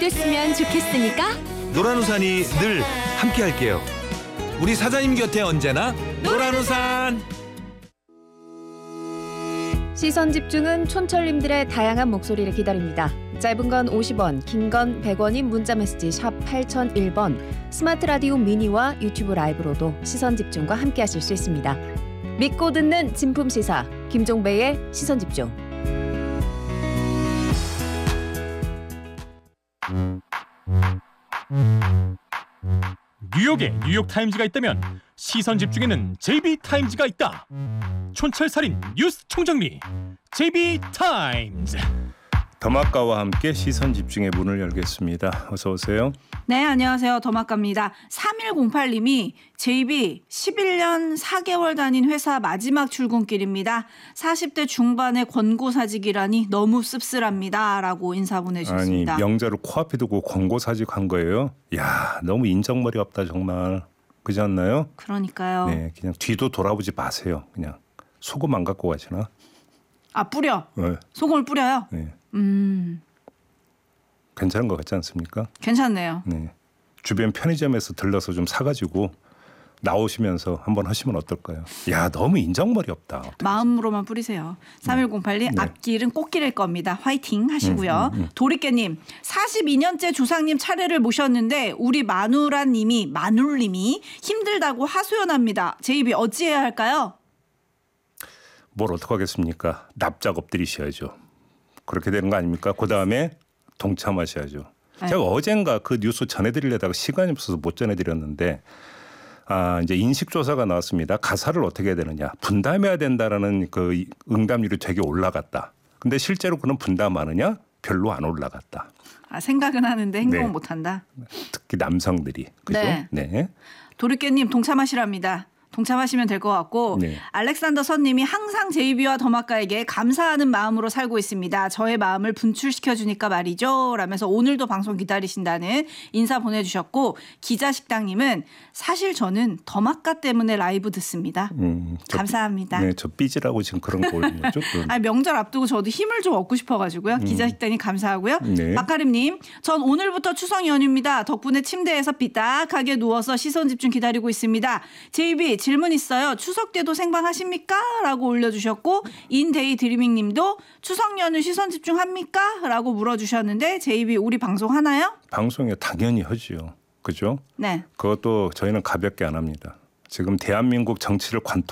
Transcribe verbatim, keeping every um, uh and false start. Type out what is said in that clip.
됐으면 좋겠으니까 노란우산이 늘 함께할게요. 우리 사장님 곁에 언제나 노란우산. 시선 집중은 촌철님들의 다양한 목소리를 기다립니다. 짧은 건 오십 원, 긴 건 백 원인 문자메시지 샵 팔공공일 번, 스마트 라디오 미니와 유튜브 라이브로도 시선 집중과 함께하실 수 있습니다. 믿고 듣는 진품 시사 김종배의 시선 집중. 뉴욕에 뉴욕타임즈가 있다면 시선 집중에는 제이비타임즈가 있다. 촌철살인 뉴스 총정리 제이비타임즈. 더마카와 함께 시선 집중의 문을 열겠습니다. 어서 오세요. 네, 안녕하세요. 더마카입니다. 삼일공팔 님이 제이비 십일 년 사 개월 다닌 회사 마지막 출근길입니다. 사십 대 중반의 권고사직이라니 너무 씁쓸합니다. 라고 인사 보내주셨습니다. 아니, 명절을 코앞에 두고 권고사직 한 거예요? 야, 너무 인정머리 없다 정말. 그렇지 않나요? 그러니까요. 네, 그냥 뒤도 돌아보지 마세요. 그냥 소금 안 갖고 가시나? 아, 뿌려? 네. 소금을 뿌려요? 네. 음, 괜찮은 것 같지 않습니까? 괜찮네요. 네. 주변 편의점에서 들러서 좀 사가지고 나오시면서 한번 하시면 어떨까요? 야, 너무 인정머리 없다. 어떡하지? 마음으로만 뿌리세요. 삼일공팔 님, 네. 앞길은 꽃길일 겁니다. 화이팅 하시고요. 음, 음, 음. 도리깨님, 사십이 년째 조상님 차례를 모셨는데 우리 마누라님이 마눌님이 힘들다고 하소연합니다. 제이비 어찌해야 할까요? 뭘 어떡하겠습니까? 납작 엎드리셔야죠. 그렇게 되는 거 아닙니까? 그다음에 동참하셔야죠. 아유. 제가 어젠가 그 뉴스 전해드리려다가 시간이 없어서 못 전해드렸는데 아, 이제 인식조사가 나왔습니다. 가사를 어떻게 해야 되느냐. 분담해야 된다라는 그 응답률이 되게 올라갔다. 근데 실제로 그는 분담하느냐? 별로 안 올라갔다. 아, 생각은 하는데 행동은 네. 못한다. 특히 남성들이. 그죠? 네. 네. 도리깨님 동참하시랍니다. 동참하시면 될 것 같고 네. 알렉산더 선님이 항상 제이비와 더마카에게 감사하는 마음으로 살고 있습니다. 저의 마음을 분출시켜주니까 말이죠. 라면서 오늘도 방송 기다리신다는 인사 보내주셨고 기자식당님은 사실 저는 더마카 때문에 라이브 듣습니다. 음, 저, 감사합니다. 네, 저 삐지라고 지금 그런 거 올린 거죠? 아, 명절 앞두고 저도 힘을 좀 얻고 싶어가지고요. 기자식당님 감사하고요. 네. 박가림님, 전 오늘부터 추석 연휴입니다. 덕분에 침대에서 삐딱하게 누워서 시선 집중 기다리고 있습니다. 제이비 질문 있어요. 추석 때도 생방하십니까? 라고 올려주셨고 인데이 드리밍님도 추석 연휴 시선 집중 합니까? 라고 물어주셨는데 제이비 우리 방송 하나요? 방송에 당연히 하지요. 그죠? 네. 그것도 저희는 가볍게 안 합니다. 지금 대한민국 정치를